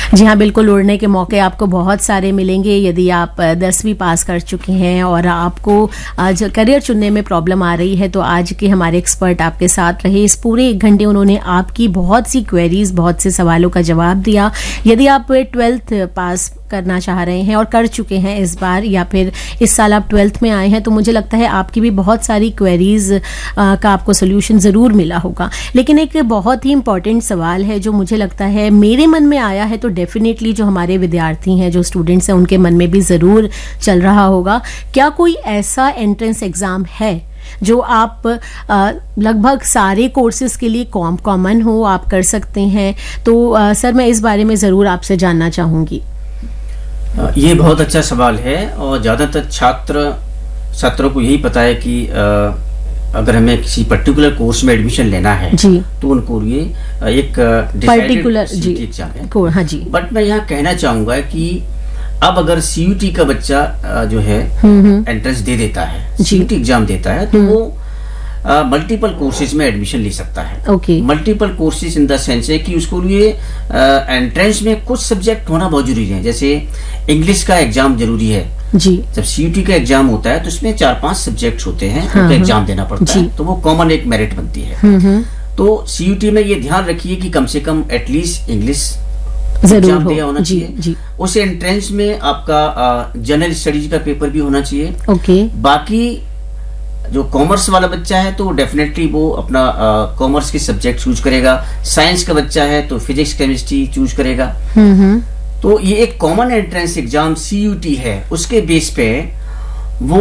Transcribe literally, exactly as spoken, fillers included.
जी हाँ, बिल्कुल उड़ने के मौके आपको बहुत सारे मिलेंगे यदि आप दसवीं पास कर चुके हैं और आपको आज करियर चुनने में प्रॉब्लम आ रही है। तो आज के हमारे एक्सपर्ट आपके साथ रहे, इस पूरे एक घंटे उन्होंने आपकी बहुत सी क्वेरीज, बहुत से सवालों का जवाब दिया। यदि आप ट्वेल्थ पास करना चाह रहे हैं और कर चुके हैं इस बार, या फिर इस साल आप ट्वेल्थ में आए हैं, तो मुझे लगता है आपकी भी बहुत सारी क्वेरीज का आपको सोल्यूशन ज़रूर मिला होगा। लेकिन एक बहुत ही इंपॉर्टेंट सवाल है जो मुझे लगता है मेरे मन में आया है, तो डेफिनेटली जो हमारे विद्यार्थी हैं, जो स्टूडेंट्स हैं, उनके मन में भी ज़रूर चल रहा होगा। क्या कोई ऐसा एंट्रेंस एग्ज़ाम है जो आप आ, लगभग सारे कोर्सेज के लिए कॉम कॉमन हो, आप कर सकते हैं? तो आ, सर, मैं इस बारे में ज़रूर आपसे जानना चाहूँगी। ये बहुत अच्छा सवाल है और ज़्यादातर छात्र छात्रों को यही पता है कि अगर हमें किसी पर्टिकुलर कोर्स में एडमिशन लेना है जी, तो उनको ये एक पर्टिकुलर जी एग्जाम है। हाँ जी। बट मैं यहाँ कहना चाहूंगा कि अब अगर सीयूटी का बच्चा जो है एंट्रेंस दे देता है, सीयूटी एग्जाम देता है, तो वो मल्टीपल कोर्सेज में एडमिशन ले सकता है। Okay, multiple courses in the sense है कि उसको लिए एंट्रेंस में कुछ सब्जेक्ट होना बहुत जरूरी है। जैसे इंग्लिश का एग्जाम जरूरी है जी। जब सीयूटी का एग्जाम होता है तो उसमें चार पांच सब्जेक्ट होते हैं, हाँ, उनका एग्जाम देना पड़ता है, तो वो कॉमन एक मेरिट बनती है। तो सीयूटी में ये ध्यान रखिए कि कम से कम एटलीस्ट इंग्लिश एग्जाम दिया होना चाहिए। उस एंट्रेंस में आपका जनरल स्टडीज का पेपर भी होना चाहिए। ओके, बाकी जो कॉमर्स वाला बच्चा है तो डेफिनेटली वो अपना कॉमर्स के सब्जेक्ट चूज करेगा। साइंस का बच्चा है तो फिजिक्स केमिस्ट्री चूज करेगा। तो ये एक कॉमन एंट्रेंस एग्जाम सीयूटी है, उसके बेस पे